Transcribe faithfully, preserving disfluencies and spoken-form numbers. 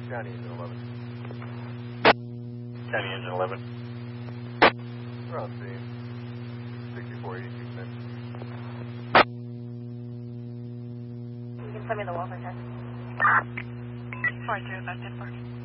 County Engine eleven. County Engine eleven. We're on scene. sixty-four eighty-two six. You can send me the welfare check. four zero five ten four.